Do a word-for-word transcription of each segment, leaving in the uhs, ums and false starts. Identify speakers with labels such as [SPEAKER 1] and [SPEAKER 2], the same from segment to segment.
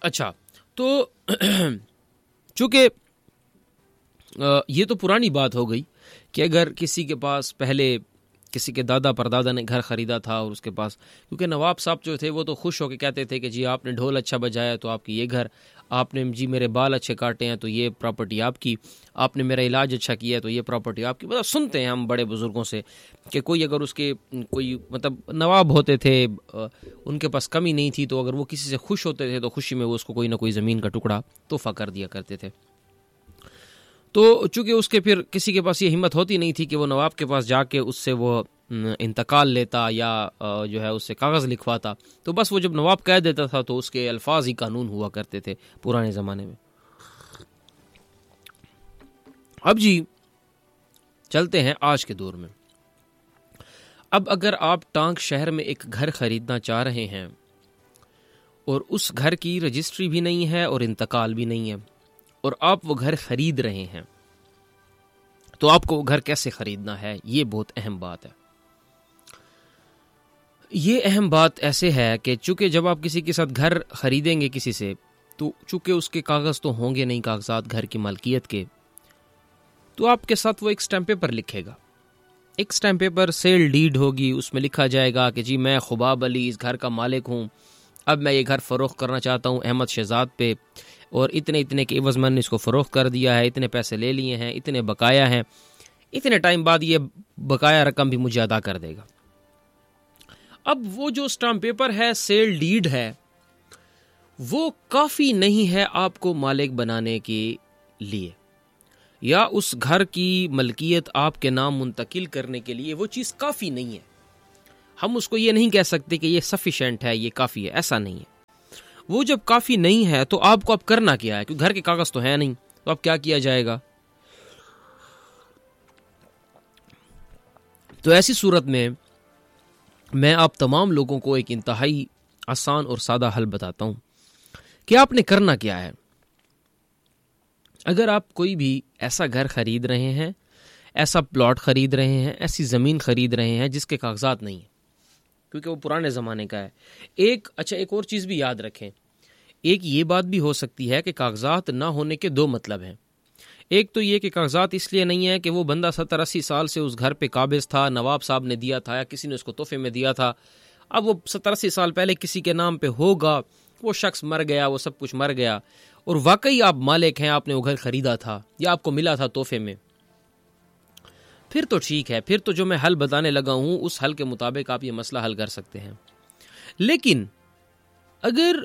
[SPEAKER 1] اچھا تو چونکہ یہ تو پرانی بات ہو گئی کہ اگر کسی کے پاس پہلے کسی کے دادا پردادا نے گھر خریدا تھا اور اس کے پاس، کیونکہ نواب صاحب جو تھے وہ تو خوش ہو کے کہتے تھے کہ جی آپ نے ڈھول اچھا بجایا تو آپ کی یہ گھر، آپ نے جی میرے بال اچھے کاٹے ہیں تو یہ پراپرٹی آپ کی، آپ نے میرا علاج اچھا کیا ہے تو یہ پراپرٹی آپ کی. مطلب سنتے ہیں ہم بڑے بزرگوں سے کہ کوئی اگر اس کے کوئی مطلب نواب ہوتے تھے، ان کے پاس کمی نہیں تھی، تو اگر وہ کسی سے خوش ہوتے تھے تو خوشی میں وہ اس کو کوئی نہ کوئی زمین کا ٹکڑا تحفہ کر دیا کرتے تھے. تو چونکہ اس کے پھر کسی کے پاس یہ ہمت ہوتی نہیں تھی کہ وہ نواب کے پاس جا کے اس سے وہ انتقال لیتا یا جو ہے اس سے کاغذ لکھواتا، تو بس وہ جب نواب کہہ دیتا تھا تو اس کے الفاظ ہی قانون ہوا کرتے تھے پرانے زمانے میں. اب جی چلتے ہیں آج کے دور میں. اب اگر آپ ٹانک شہر میں ایک گھر خریدنا چاہ رہے ہیں اور اس گھر کی رجسٹری بھی نہیں ہے اور انتقال بھی نہیں ہے اور آپ وہ گھر خرید رہے ہیں، تو آپ کو وہ گھر کیسے خریدنا ہے، یہ بہت اہم بات ہے. یہ اہم بات ایسے ہے کہ چونکہ جب آپ کسی کے ساتھ گھر خریدیں گے کسی سے، تو چونکہ اس کے کاغذ تو ہوں گے نہیں، کاغذات گھر کی مالکیت کے، تو آپ کے ساتھ وہ ایک سٹیمپ پیپر لکھے گا. ایک سٹیمپ پیپر سیل ڈیڈ ہوگی، اس میں لکھا جائے گا کہ جی میں خباب علی اس گھر کا مالک ہوں، اب میں یہ گھر فروخت کرنا چاہتا ہوں احمد شہزاد پہ، اور اتنے اتنے کے عوض میں نے اس کو فروخت کر دیا ہے، اتنے پیسے لے لیے ہیں، اتنے بقایا ہیں، اتنے ٹائم بعد یہ بقایا رقم بھی مجھے ادا کر دے گا. اب وہ جو اسٹامپ پیپر ہے، سیل ڈیڈ ہے، وہ کافی نہیں ہے آپ کو مالک بنانے کے لیے، یا اس گھر کی ملکیت آپ کے نام منتقل کرنے کے لیے وہ چیز کافی نہیں ہے. ہم اس کو یہ نہیں کہہ سکتے کہ یہ سفیشینٹ ہے، یہ کافی ہے، ایسا نہیں ہے. وہ جب کافی نہیں ہے تو آپ کو اب کرنا کیا ہے، کیونکہ گھر کے کاغذ تو ہے نہیں، تو اب کیا کیا جائے گا؟ تو ایسی صورت میں میں آپ تمام لوگوں کو ایک انتہائی آسان اور سادہ حل بتاتا ہوں کہ آپ نے کرنا کیا ہے. اگر آپ کوئی بھی ایسا گھر خرید رہے ہیں، ایسا پلاٹ خرید رہے ہیں، ایسی زمین خرید رہے ہیں جس کے کاغذات نہیں ہیں، کیونکہ وہ پرانے زمانے کا ہے. ایک اچھا ایک اور چیز بھی یاد رکھیں، ایک یہ بات بھی ہو سکتی ہے کہ کاغذات نہ ہونے کے دو مطلب ہیں. ایک تو یہ کہ کاغذات اس لیے نہیں ہے کہ وہ بندہ ستر اسی سال سے اس گھر پہ قابض تھا، نواب صاحب نے دیا تھا یا کسی نے اس کو تحفے میں دیا تھا، اب وہ ستر اسی سال پہلے کسی کے نام پہ ہوگا، وہ شخص مر گیا، وہ سب کچھ مر گیا، اور واقعی آپ مالک ہیں، آپ نے وہ گھر خریدا تھا یا آپ کو ملا تھا تحفے میں، پھر تو ٹھیک ہے، پھر تو جو میں حل بتانے لگا ہوں اس حل کے مطابق آپ یہ مسئلہ حل کر سکتے ہیں. لیکن اگر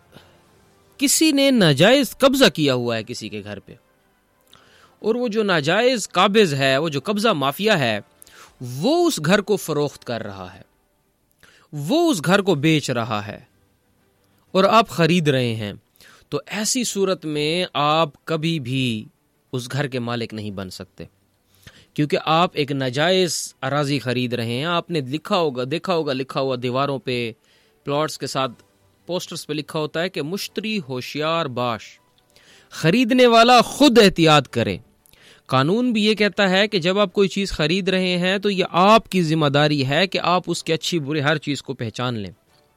[SPEAKER 1] کسی نے ناجائز قبضہ کیا ہوا ہے کسی کے گھر پہ، اور وہ جو ناجائز قابض ہے، وہ جو قبضہ مافیا ہے، وہ اس گھر کو فروخت کر رہا ہے، وہ اس گھر کو بیچ رہا ہے اور آپ خرید رہے ہیں، تو ایسی صورت میں آپ کبھی بھی اس گھر کے مالک نہیں بن سکتے، کیونکہ آپ ایک ناجائز اراضی خرید رہے ہیں. آپ نے لکھا ہوگا دیکھا ہوگا لکھا ہوا دیواروں پہ، پلاٹس کے ساتھ پوسٹرز پہ لکھا ہوتا ہے کہ مشتری ہوشیار باش، خریدنے والا خود احتیاط کرے. قانون بھی یہ کہتا ہے کہ جب آپ کوئی چیز خرید رہے ہیں تو یہ آپ کی ذمہ داری ہے کہ آپ اس کے اچھی برے ہر چیز کو پہچان لیں،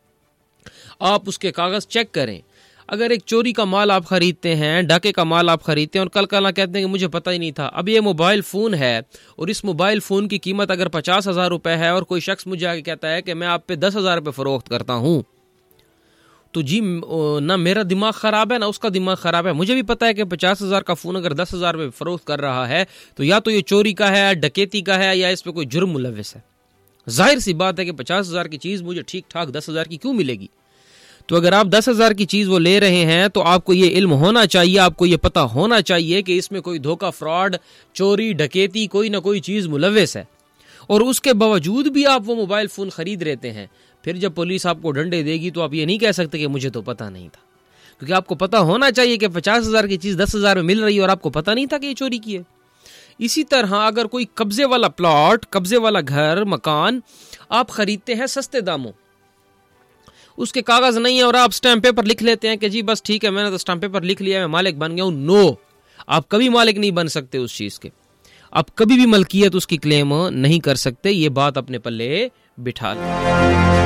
[SPEAKER 1] آپ اس کے کاغذ چیک کریں. اگر ایک چوری کا مال آپ خریدتے ہیں، ڈاکے کا مال آپ خریدتے ہیں اور کل کل کہتے ہیں کہ مجھے پتہ ہی نہیں تھا، اب یہ موبائل فون ہے اور اس موبائل فون کی قیمت اگر پچاس ہزار روپے ہے اور کوئی شخص مجھے آگے کہتا ہے کہ میں آپ پہ دس ہزار روپے فروخت کرتا ہوں، تو جی نہ میرا دماغ خراب ہے نہ اس کا دماغ خراب ہے. مجھے بھی پتا ہے کہ پچاس ہزار کا فون اگر دس ہزار روپے فروخت کر رہا ہے تو یا تو یہ چوری کا ہے، ڈکیتی کا ہے، یا اس پہ کوئی جرم ملوث ہے. ظاہر سی بات ہے کہ پچاس ہزار کی چیز مجھے ٹھیک ٹھاک دس ہزار کی کیوں ملے گی؟ تو اگر آپ دس ہزار کی چیز وہ لے رہے ہیں تو آپ کو یہ علم ہونا چاہیے، آپ کو یہ پتا ہونا چاہیے کہ اس میں کوئی دھوکہ، فراڈ، چوری، ڈکیتی، کوئی نہ کوئی چیز ملوث ہے، اور اس کے باوجود بھی آپ وہ موبائل فون خرید رہتے ہیں. پھر جب پولیس آپ کو ڈنڈے دے گی تو آپ یہ نہیں کہہ سکتے کہ مجھے تو پتہ نہیں تھا، کیونکہ آپ کو پتہ ہونا چاہیے کہ پچاس ہزار کی چیز دس ہزار میں مل رہی ہے اور آپ کو پتہ نہیں تھا کہ یہ چوری کی ہے. اسی طرح اگر کوئی قبضے والا پلاٹ، قبضے والا گھر، مکان آپ خریدتے ہیں سستے داموں، اس کے کاغذ نہیں ہے اور آپ سٹیمپ پیپر لکھ لیتے ہیں کہ جی بس ٹھیک ہے میں نے تو سٹیمپ پیپر لکھ لیا، میں مالک بن گیا ہوں. نو، آپ کبھی مالک نہیں بن سکتے اس چیز کے، آپ کبھی بھی ملکیت اس کی کلیم نہیں کر سکتے. یہ بات اپنے پلے بٹھا لیں.